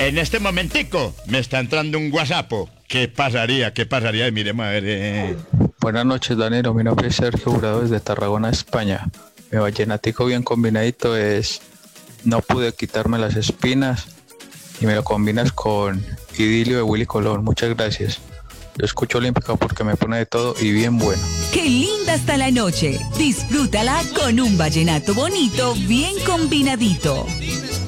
En este momentico me está entrando un WhatsApp. ¿Qué pasaría? ¿Qué pasaría? Y miremos a ver. Buenas noches, Danilo. Mi nombre es Sergio Jurado desde Tarragona, España. Mi vallenatico bien combinadito es No pude quitarme las espinas y me lo combinas con Idilio de Willy Colón. Muchas gracias. Yo escucho Olímpica porque me pone de todo y bien bueno. ¡Qué linda está la noche! Disfrútala con un vallenato bonito, bien combinadito.